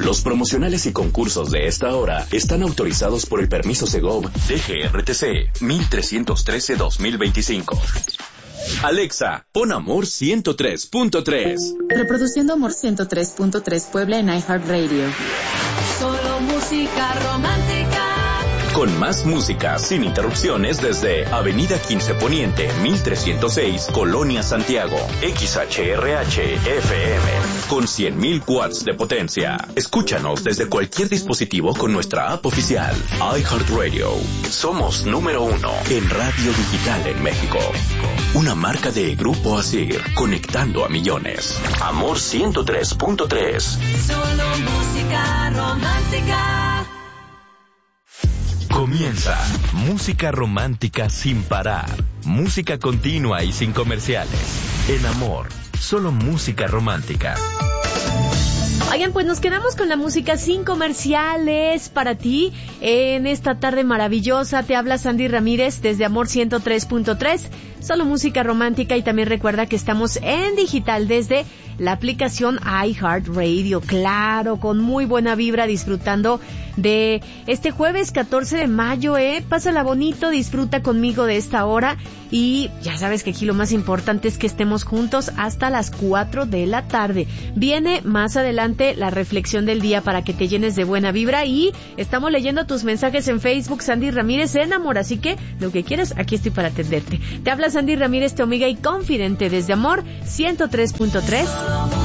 Los promocionales y concursos de esta hora están autorizados por el permiso Segov DGRTC 1313-2025. Alexa, pon Amor 103.3. Reproduciendo Amor 103.3 Puebla en iHeartRadio. Solo música romántica. Con más música sin interrupciones desde Avenida 15 Poniente, 1306, Colonia Santiago. XHRH FM con 100.000 watts de potencia. Escúchanos desde cualquier dispositivo con nuestra app oficial iHeartRadio. Somos número 1 en radio digital en México. Una marca de Grupo Asir, conectando a millones. Amor 103.3. Solo música romántica. Comienza Música Romántica sin parar. Música continua y sin comerciales. En Amor, solo música romántica. Oigan, pues nos quedamos con la música sin comerciales para ti en esta tarde maravillosa. Te habla Sandy Ramírez desde Amor 103.3, solo música romántica. Y también recuerda que estamos en digital desde la aplicación iHeartRadio, claro, con muy buena vibra, disfrutando de este jueves 14 de mayo, Pásala bonito, disfruta conmigo de esta hora. Y ya sabes que aquí lo más importante es que estemos juntos hasta las 4 de la tarde. Viene más adelante la reflexión del día para que te llenes de buena vibra, y estamos leyendo tus mensajes en Facebook, Sandy Ramírez en Amor, así que lo que quieras, aquí estoy para atenderte. Te habla Sandy Ramírez, tu amiga y confidente desde Amor 103.3.